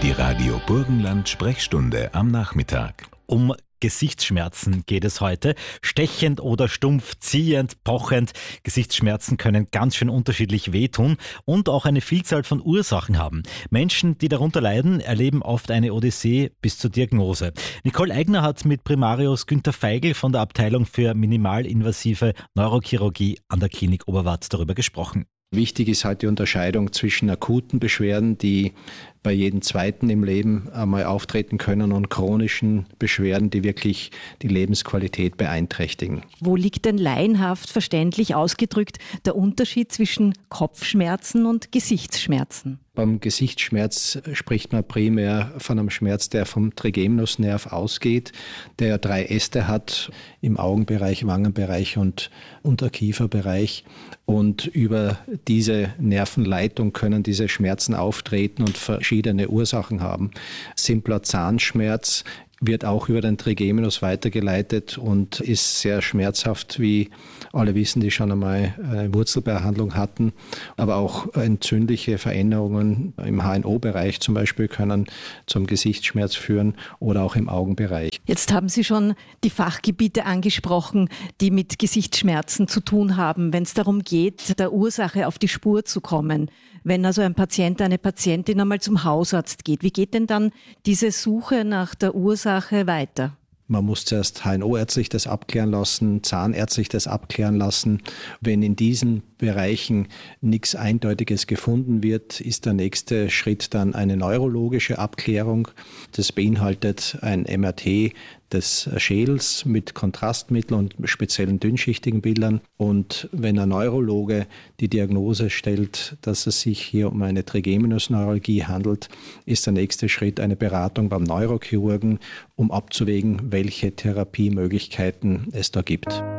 Die Radio Burgenland Sprechstunde am Nachmittag. Um Gesichtsschmerzen geht es heute. Stechend oder stumpf, ziehend, pochend. Gesichtsschmerzen können ganz schön unterschiedlich wehtun und auch eine Vielzahl von Ursachen haben. Menschen, die darunter leiden, erleben oft eine Odyssee bis zur Diagnose. Nicole Eigner hat mit Primarius Günther Feigl von der Abteilung für minimalinvasive Neurochirurgie an der Klinik Oberwart darüber gesprochen. Wichtig ist halt die Unterscheidung zwischen akuten Beschwerden, die bei jedem Zweiten im Leben einmal auftreten können, und chronischen Beschwerden, die wirklich die Lebensqualität beeinträchtigen. Wo liegt denn laienhaft verständlich ausgedrückt der Unterschied zwischen Kopfschmerzen und Gesichtsschmerzen? Beim Gesichtsschmerz spricht man primär von einem Schmerz, der vom Trigeminusnerv ausgeht, der 3 Äste hat im Augenbereich, Wangenbereich und Unterkieferbereich. Und über diese Nervenleitung können diese Schmerzen auftreten und verschiedene Ursachen haben. Simpler Zahnschmerz wird auch über den Trigeminus weitergeleitet und ist sehr schmerzhaft, wie alle wissen, die schon einmal eine Wurzelbehandlung hatten. Aber auch entzündliche Veränderungen im HNO-Bereich zum Beispiel können zum Gesichtsschmerz führen oder auch im Augenbereich. Jetzt haben Sie schon die Fachgebiete angesprochen, die mit Gesichtsschmerzen zu tun haben, wenn es darum geht, der Ursache auf die Spur zu kommen. Wenn also ein Patient, eine Patientin einmal zum Hausarzt geht, wie geht denn dann diese Suche nach der Ursache weiter? Man muss zuerst HNO-ärztlich das abklären lassen, zahnärztlich das abklären lassen. Wenn in diesen Bereichen nichts Eindeutiges gefunden wird, ist der nächste Schritt dann eine neurologische Abklärung. Das beinhaltet ein MRT des Schädels mit Kontrastmittel und speziellen dünnschichtigen Bildern. Und wenn ein Neurologe die Diagnose stellt, dass es sich hier um eine Trigeminusneuralgie handelt, ist der nächste Schritt eine Beratung beim Neurochirurgen, um abzuwägen, welche Therapiemöglichkeiten es da gibt.